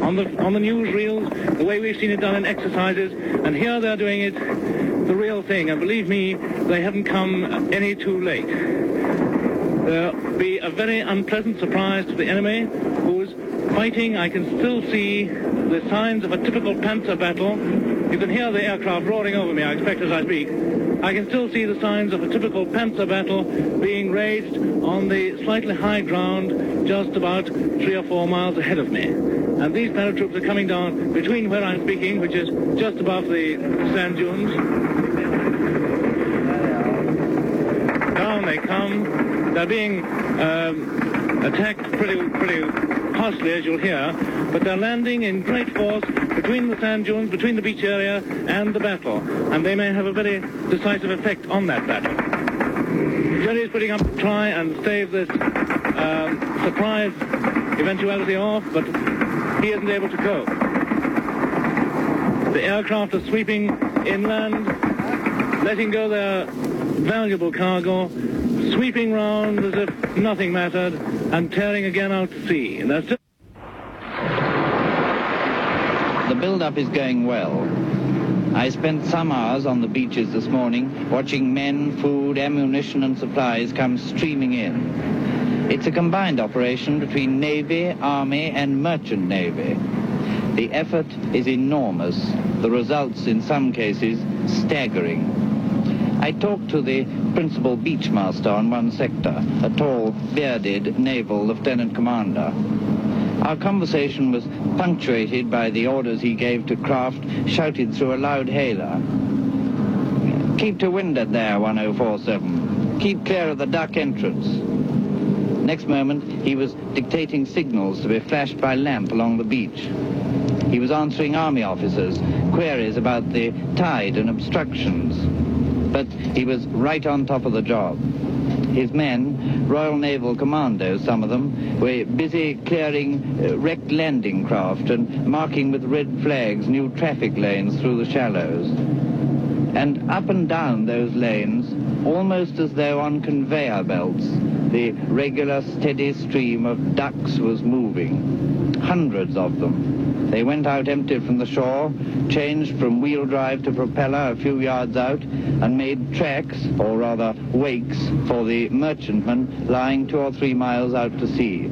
on the newsreels, the way we've seen it done in exercises, and here they're doing it the real thing, and believe me, they haven't come any too late. There'll be a very unpleasant surprise to the enemy, who's fighting. I can still see the signs of a typical Panzer battle. You can hear the aircraft roaring over me, I expect, as I speak. I can still see the signs of a typical Panzer battle being raged on the slightly high ground just about 3 or 4 miles ahead of me. And these paratroops are coming down between where I'm speaking, which is just above the sand dunes. Down they come. They're being attacked pretty costly, as you'll hear, but they're landing in great force between the sand dunes, between the beach area and the battle, and they may have a very decisive effect on that battle. Jerry is putting up to try and stave this surprise eventuality off, but he isn't able to cope. The aircraft are sweeping inland, letting go their valuable cargo, sweeping round as if nothing mattered, and tearing again out to sea. And that's just... The build-up is going well. I spent some hours on the beaches this morning watching men, food, ammunition and supplies come streaming in. It's a combined operation between Navy, Army and Merchant Navy. The effort is enormous. The results, in some cases, staggering. I talked to the principal beachmaster on one sector, a tall, bearded naval lieutenant commander. Our conversation was punctuated by the orders he gave to craft shouted through a loud hailer. "Keep to windward there, 1047. Keep clear of the duck entrance." Next moment, he was dictating signals to be flashed by lamp along the beach. He was answering Army officers' queries about the tide and obstructions. But he was right on top of the job. His men, Royal Naval Commandos, some of them, were busy clearing wrecked landing craft and marking with red flags new traffic lanes through the shallows. And up and down those lanes, almost as though on conveyor belts, the regular steady stream of ducks was moving. Hundreds of them. They went out emptied from the shore, changed from wheel drive to propeller a few yards out, and made tracks, or rather wakes, for the merchantmen lying 2 or 3 miles out to sea.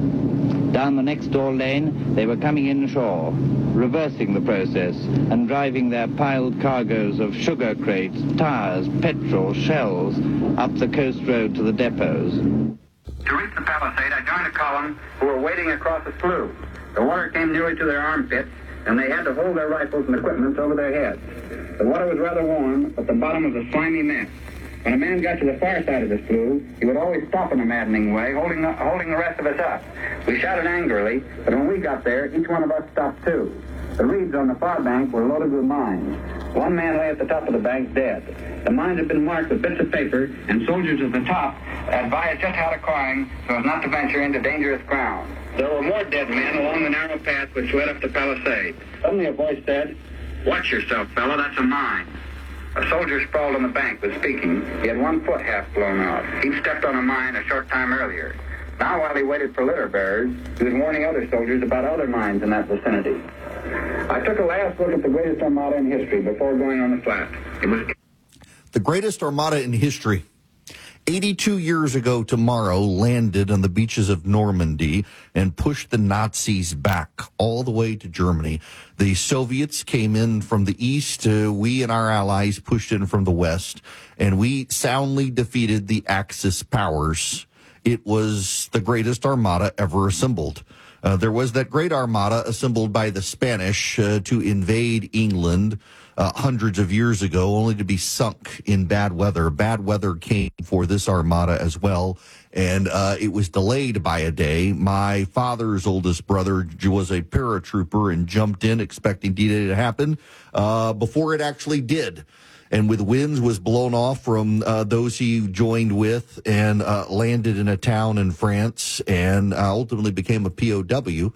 Down the next door lane, they were coming inshore, reversing the process and driving their piled cargoes of sugar crates, tires, petrol, shells up the coast road to the depots. To reach the palisade, I joined a column who were wading across a slough. The water came nearly to their armpits, and they had to hold their rifles and equipment over their heads. The water was rather warm, but the bottom was a slimy mess. When a man got to the far side of the slough, he would always stop in a maddening way, holding the rest of us up. We shouted angrily, but when we got there, each one of us stopped too. The reeds on the far bank were loaded with mines. One man lay at the top of the bank dead. The mines had been marked with bits of paper, and soldiers at the top advised just how to climb so as not to venture into dangerous ground. There were more dead men along the narrow path which led up the palisade. Suddenly a voice said, "Watch yourself, fella, that's a mine." A soldier sprawled on the bank was speaking. He had one foot half blown out. He'd stepped on a mine a short time earlier. Now, while he waited for litter bearers, he was warning other soldiers about other mines in that vicinity. I took a last look at the greatest armada in history before going on the flat. It was the greatest armada in history. 82 years ago tomorrow, landed on the beaches of Normandy and pushed the Nazis back all the way to Germany. The Soviets came in from the east. We and our allies pushed in from the west, and we soundly defeated the Axis powers. It was the greatest armada ever assembled. There was that great armada assembled by the Spanish to invade England hundreds of years ago, only to be sunk in bad weather. Bad weather came for this armada as well, and it was delayed by a day. My father's oldest brother was a paratrooper and jumped in expecting D-Day to happen before it actually did. And with winds was blown off from those he joined with and landed in a town in France and ultimately became a POW.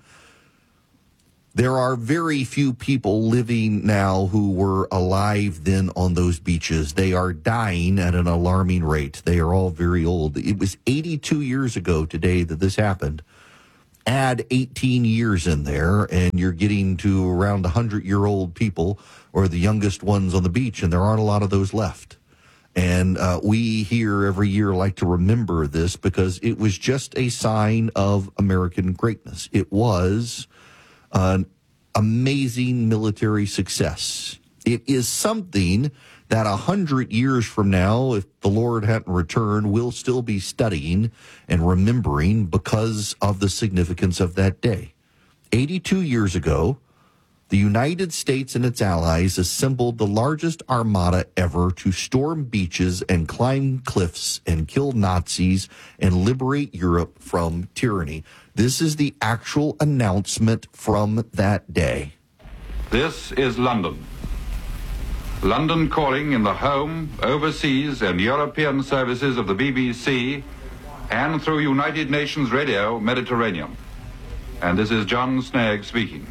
There are very few people living now who were alive then on those beaches. They are dying at an alarming rate. They are all very old. It was 82 years ago today that this happened. Add 18 years in there, and you're getting to around 100-year-old people, or the youngest ones on the beach, and there aren't a lot of those left. And we here every year like to remember this because it was just a sign of American greatness. It was an amazing military success. It is something that 100 years from now, if the Lord hadn't returned, we'll still be studying and remembering because of the significance of that day. 82 years ago, the United States and its allies assembled the largest armada ever to storm beaches and climb cliffs and kill Nazis and liberate Europe from tyranny. This is the actual announcement from that day. This is London. London calling in the home, overseas, and European services of the BBC and through United Nations Radio Mediterranean. And this is John Snagg speaking.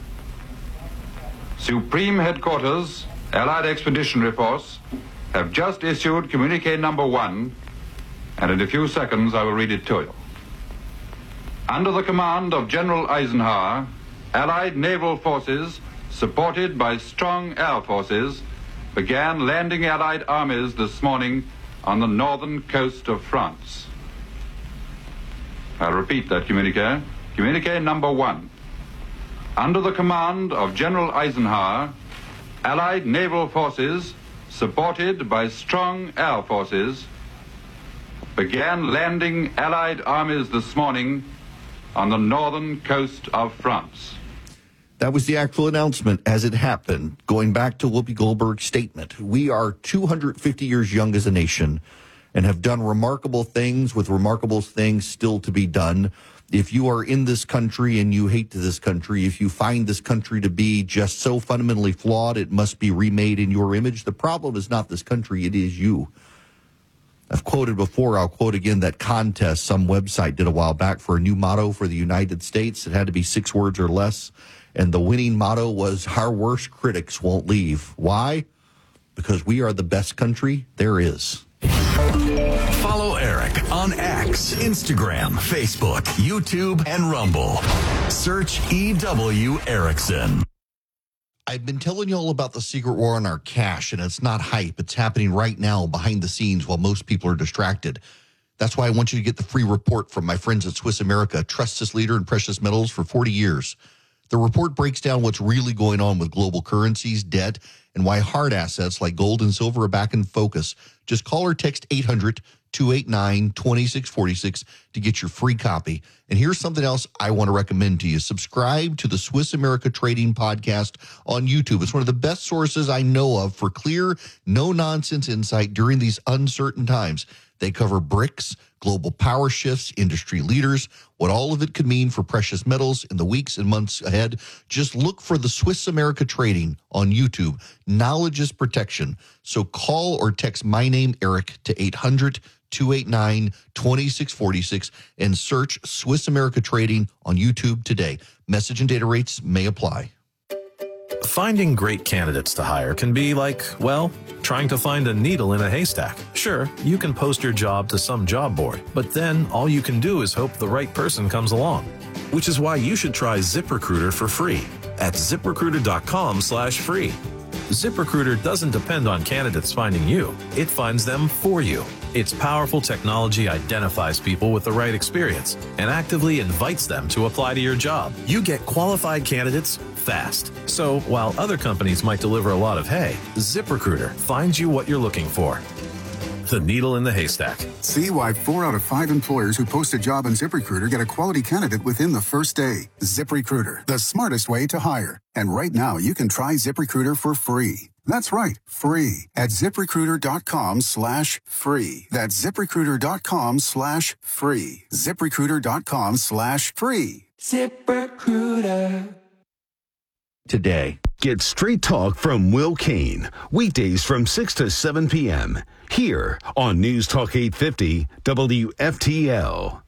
Supreme Headquarters, Allied Expeditionary Force, have just issued communique number 1, and in a few seconds I will read it to you. Under the command of General Eisenhower, Allied naval forces, supported by strong air forces, began landing Allied armies this morning on the northern coast of France. I'll repeat that communique. Communique number 1. Under the command of General Eisenhower, Allied naval forces, supported by strong air forces, began landing Allied armies this morning on the northern coast of France. That was the actual announcement as it happened, going back to Whoopi Goldberg's statement. We are 250 years young as a nation and have done remarkable things with remarkable things still to be done. If you are in this country and you hate this country, if you find this country to be just so fundamentally flawed, it must be remade in your image. The problem is not this country, it is you. I've quoted before, I'll quote again, that contest some website did a while back for a new motto for the United States. It had to be 6 words or less. And the winning motto was, our worst critics won't leave. Why? Because we are the best country there is. Follow Eric on X, Instagram, Facebook, YouTube, and Rumble. Search EW Erickson. I've been telling you all about the secret war on our cash, and it's not hype. It's happening right now behind the scenes while most people are distracted. That's why I want you to get the free report from my friends at Swiss America, trusted leader in precious metals for 40 years. The report breaks down what's really going on with global currencies, debt, and why hard assets like gold and silver are back in focus. Just call or text 800-289-2646 to get your free copy. And here's something else I want to recommend to you. Subscribe to the Swiss America Trading Podcast on YouTube. It's one of the best sources I know of for clear, no-nonsense insight during these uncertain times. They cover BRICS, global power shifts, industry leaders, what all of it could mean for precious metals in the weeks and months ahead. Just look for the Swiss America Trading on YouTube. Knowledge is protection. So call or text my name, Eric, to 800-289-2646 and search Swiss America Trading on YouTube today. Message and data rates may apply. Finding great candidates to hire can be like, well, trying to find a needle in a haystack. Sure, you can post your job to some job board, but then all you can do is hope the right person comes along. Which is why you should try ZipRecruiter for free at ZipRecruiter.com/free. ZipRecruiter doesn't depend on candidates finding you. It finds them for you. Its powerful technology identifies people with the right experience and actively invites them to apply to your job. You get qualified candidates fast. So while other companies might deliver a lot of hay, ZipRecruiter finds you what you're looking for. The needle in the haystack. See why 4 out of 5 employers who post a job on ZipRecruiter get a quality candidate within the first day. ZipRecruiter, the smartest way to hire. And right now, you can try ZipRecruiter for free. That's right, free at ZipRecruiter.com/free. That's ZipRecruiter.com/free. ZipRecruiter.com/free. ZipRecruiter. Today. Get straight talk from Will Kane, weekdays from 6 to 7 p.m. here on News Talk 850 WFTL.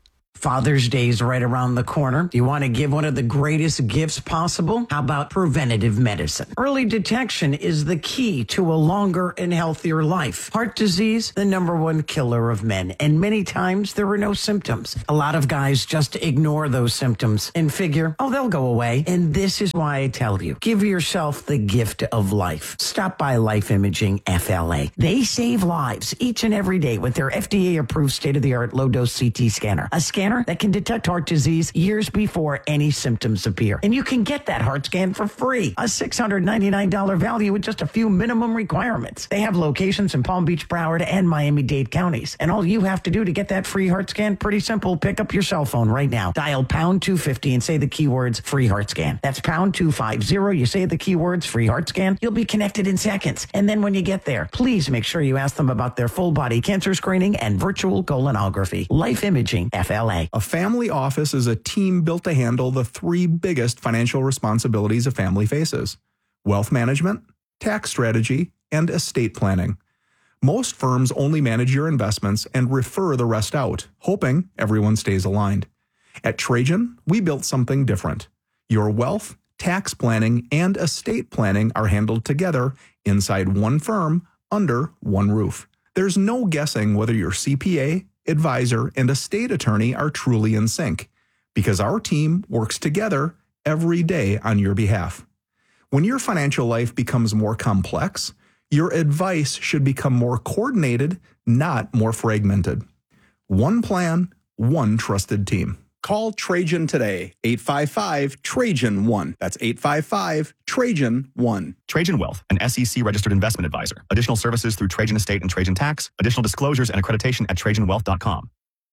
Father's Day is right around the corner. Do you want to give one of the greatest gifts possible? How about preventative medicine? Early detection is the key to a longer and healthier life. Heart disease, the number one killer of men, and many times there are no symptoms. A lot of guys just ignore those symptoms and figure, oh, they'll go away. And this is why I tell you, give yourself the gift of life. Stop by Life Imaging FLA. They save lives each and every day with their FDA-approved state-of-the-art low-dose CT scanner, a scanner that can detect heart disease years before any symptoms appear. And you can get that heart scan for free, a $699 value with just a few minimum requirements. They have locations in Palm Beach, Broward, and Miami-Dade counties. And all you have to do to get that free heart scan, pretty simple. Pick up your cell phone right now. Dial pound 250 and say the keywords free heart scan. That's pound 250. You say the keywords free heart scan. You'll be connected in seconds. And then when you get there, please make sure you ask them about their full body cancer screening and virtual colonography. Life Imaging FLA. A family office is a team built to handle the three biggest financial responsibilities a family faces: wealth management, tax strategy, and estate planning. Most firms only manage your investments and refer the rest out, hoping everyone stays aligned. At Trajan, we built something different. Your wealth, tax planning, and estate planning are handled together inside one firm under one roof. There's no guessing whether your CPA, advisor, and estate attorney are truly in sync, because our team works together every day on your behalf. When your financial life becomes more complex, your advice should become more coordinated, not more fragmented. One plan, one trusted team. Call Trajan today, 855-TRAJAN-1. That's 855-TRAJAN-1. Trajan Wealth, an SEC-registered investment advisor. Additional services through Trajan Estate and Trajan Tax. Additional disclosures and accreditation at TrajanWealth.com.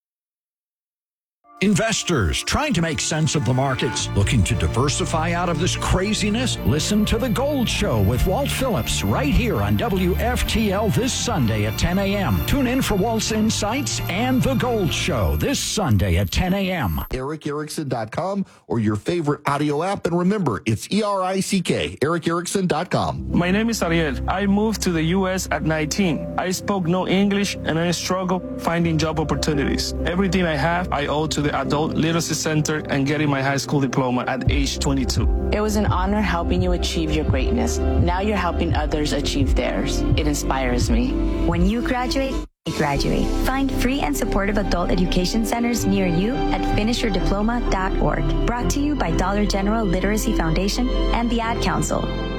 Investors trying to make sense of the markets, looking to diversify out of this craziness? Listen to The Gold Show with Walt Phillips right here on WFTL this Sunday at 10 a.m. Tune in for Walt's insights and The Gold Show this Sunday at 10 a.m. EricErickson.com or your favorite audio app. And remember, it's ERICK, EricErickson.com. My name is Ariel. I moved to the U.S. at 19. I spoke no English and I struggled finding job opportunities. Everything I have, I owe to the Adult Literacy Center and getting my high school diploma at age 22. It was an honor helping you achieve your greatness. Now you're helping others achieve theirs. It inspires me. When you graduate, find free and supportive adult education centers near you at finishyourdiploma.org. Brought to you by Dollar General Literacy Foundation and the Ad Council.